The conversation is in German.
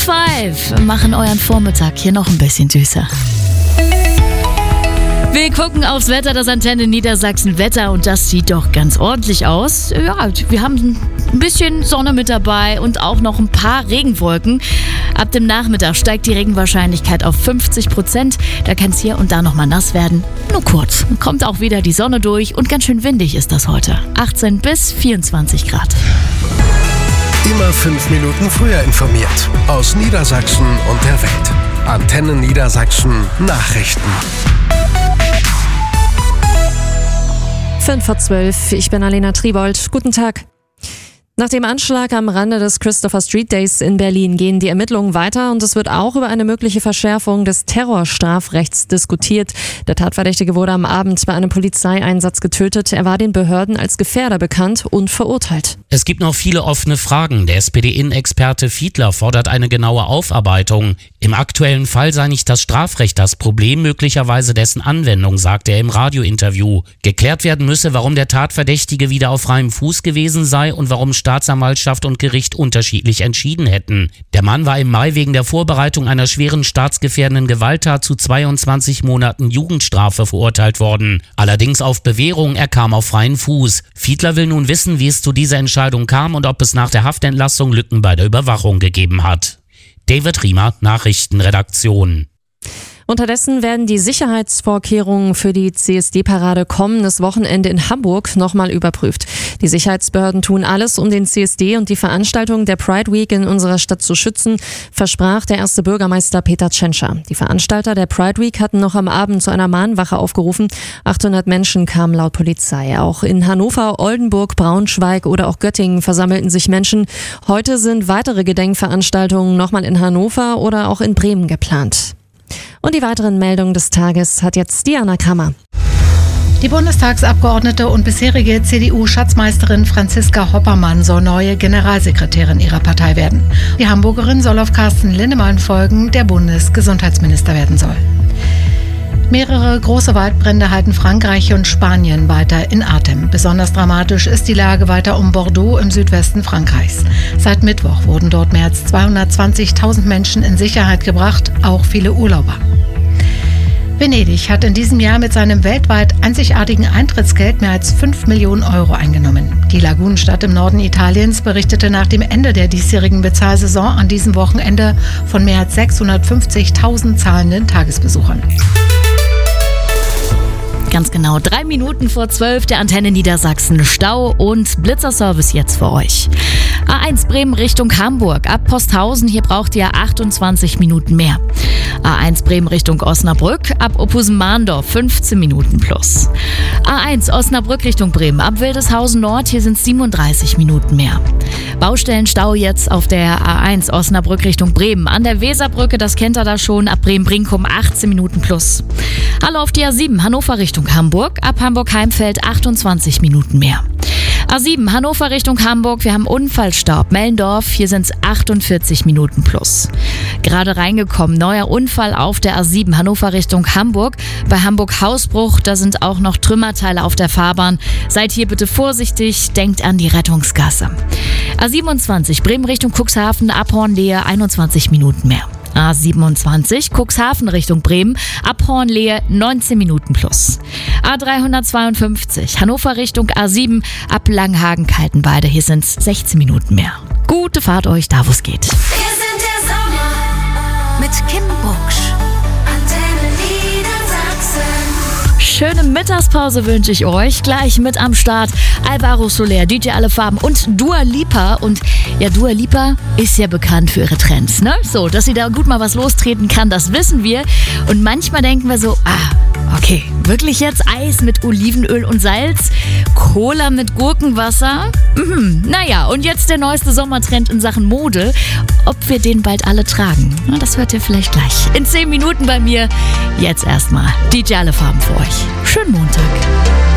5 machen euren Vormittag hier noch ein bisschen süßer. Wir gucken aufs Wetter, das Antenne Niedersachsen Wetter, und das sieht doch ganz ordentlich aus. Ja, wir haben ein bisschen Sonne mit dabei und auch noch ein paar Regenwolken. Ab dem Nachmittag steigt die Regenwahrscheinlichkeit auf 50%. Da kann es hier und da nochmal nass werden. Nur kurz. Kommt auch wieder die Sonne durch und ganz schön windig ist das heute. 18 bis 24 Grad. Immer 5 Minuten früher informiert. Aus Niedersachsen und der Welt. Antenne Niedersachsen Nachrichten. 5:12 Uhr, ich bin Alena Triebold. Guten Tag. Nach dem Anschlag am Rande des Christopher Street Days in Berlin gehen die Ermittlungen weiter und es wird auch über eine mögliche Verschärfung des Terrorstrafrechts diskutiert. Der Tatverdächtige wurde am Abend bei einem Polizeieinsatz getötet. Er war den Behörden als Gefährder bekannt und verurteilt. Es gibt noch viele offene Fragen. Der SPD-Innenexperte Fiedler fordert eine genaue Aufarbeitung. Im aktuellen Fall sei nicht das Strafrecht das Problem, möglicherweise dessen Anwendung, sagte er im Radiointerview. Geklärt werden müsse, warum der Tatverdächtige wieder auf freiem Fuß gewesen sei und warum Staatsanwaltschaft und Gericht unterschiedlich entschieden hätten. Der Mann war im Mai wegen der Vorbereitung einer schweren staatsgefährdenden Gewalttat zu 22 Monaten Jugendstrafe verurteilt worden. Allerdings auf Bewährung, er kam auf freien Fuß. Fiedler will nun wissen, wie es zu dieser Entscheidung kam und ob es nach der Haftentlassung Lücken bei der Überwachung gegeben hat. David Riemer, Nachrichtenredaktion. Unterdessen werden die Sicherheitsvorkehrungen für die CSD-Parade kommendes Wochenende in Hamburg nochmal überprüft. Die Sicherheitsbehörden tun alles, um den CSD und die Veranstaltung der Pride Week in unserer Stadt zu schützen, versprach der erste Bürgermeister Peter Tschentscher. Die Veranstalter der Pride Week hatten noch am Abend zu einer Mahnwache aufgerufen. 800 Menschen kamen laut Polizei. Auch in Hannover, Oldenburg, Braunschweig oder auch Göttingen versammelten sich Menschen. Heute sind weitere Gedenkveranstaltungen nochmal in Hannover oder auch in Bremen geplant. Und die weiteren Meldungen des Tages hat jetzt Diana Kammer. Die Bundestagsabgeordnete und bisherige CDU-Schatzmeisterin Franziska Hoppermann soll neue Generalsekretärin ihrer Partei werden. Die Hamburgerin soll auf Carsten Linnemann folgen, der Bundesgesundheitsminister werden soll. Mehrere große Waldbrände halten Frankreich und Spanien weiter in Atem. Besonders dramatisch ist die Lage weiter um Bordeaux im Südwesten Frankreichs. Seit Mittwoch wurden dort mehr als 220.000 Menschen in Sicherheit gebracht, auch viele Urlauber. Venedig hat in diesem Jahr mit seinem weltweit einzigartigen Eintrittsgeld mehr als 5 Millionen Euro eingenommen. Die Lagunenstadt im Norden Italiens berichtete nach dem Ende der diesjährigen Bezahlsaison an diesem Wochenende von mehr als 650.000 zahlenden Tagesbesuchern. Ganz genau 3 Minuten vor 12 der Antenne Niedersachsen. Stau und Blitzerservice jetzt für euch. A1 Bremen Richtung Hamburg. Ab Posthausen, hier braucht ihr 28 Minuten mehr. A1 Bremen Richtung Osnabrück. Ab Ophusen-Mahndorf 15 Minuten plus. A1 Osnabrück Richtung Bremen. Ab Wildeshausen Nord, hier sind es 37 Minuten mehr. Baustellenstau jetzt auf der A1 Osnabrück Richtung Bremen. An der Weserbrücke, das kennt ihr da schon, ab Bremen-Brinkum 18 Minuten plus. Hallo auf die A7 Hannover Richtung Hamburg. Ab Hamburg-Heimfeld 28 Minuten mehr. A7 Hannover Richtung Hamburg, wir haben Unfallstaub. Mellendorf, hier sind es 48 Minuten plus. Gerade reingekommen, neuer Unfall auf der A7 Hannover Richtung Hamburg. Bei Hamburg-Hausbruch, da sind auch noch Trümmerteile auf der Fahrbahn. Seid hier bitte vorsichtig, denkt an die Rettungsgasse. A27 Bremen Richtung Cuxhaven, ab Hornlehe 21 Minuten mehr. A27 Cuxhaven Richtung Bremen, ab Hornlehe 19 Minuten plus. A352 Hannover Richtung A7, ab Langhagen-Kaltenweide, hier sind es 16 Minuten mehr. Gute Fahrt euch da, wo es geht. Wir sind der Sommer mit Kim Bucksch. Antenne Niedersachsen. Schöne Mittagspause wünsche ich euch. Gleich mit am Start Alvaro Soler, DJ Alle Farben und Dua Lipa. Und ja, Dua Lipa ist ja bekannt für ihre Trends, ne? So, dass sie da gut mal was lostreten kann, das wissen wir. Und manchmal denken wir so, okay, wirklich jetzt Eis mit Olivenöl und Salz? Cola mit Gurkenwasser? Naja, und jetzt der neueste Sommertrend in Sachen Mode. Ob wir den bald alle tragen? Na, das hört ihr vielleicht gleich. In 10 Minuten bei mir. Jetzt erstmal DJ Alle Farben für euch. Schönen Montag.